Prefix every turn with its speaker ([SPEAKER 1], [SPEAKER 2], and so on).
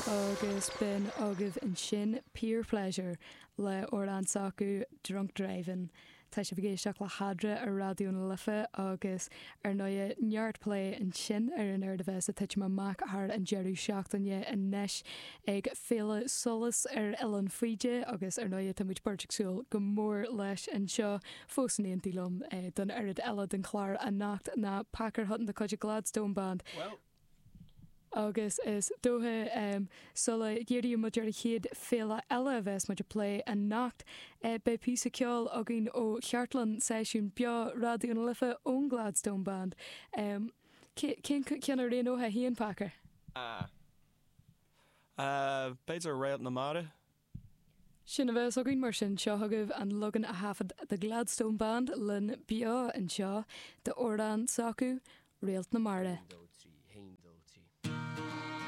[SPEAKER 1] agus bin agah an sin Peer Pleasure le Orlán Sacu Drunk Driving. Tá sé bhgéisteach le hadra ar radioúna lifa agus ar nua neart play an sin ar an airda bheits a tuit má mac ar an jeirú seachtainne an neis ag féle solas ar Ellen Fuide agus ar nua tá muid barteagsúil go mór leis an seo fósaníontí lom don airad eile den chláir a nacht na Packer hutton de Coide Gladstone Band.
[SPEAKER 2] Well.
[SPEAKER 1] Agus is dóthe sola géirí muidir a chéad féle eile bheits muidir play a nacht be písa ceol a gin ó Cheartlan seisiún beo radioúna lifa ón Gladstone Band. Cin ar réon óthe híon Packer?
[SPEAKER 2] Beidir réalt na mara.
[SPEAKER 1] Sin a bheits a gin mar sin seo thugah an logan a hafad de Gladstone Band lin beo an seo de Orlán Sacu réalt na mara.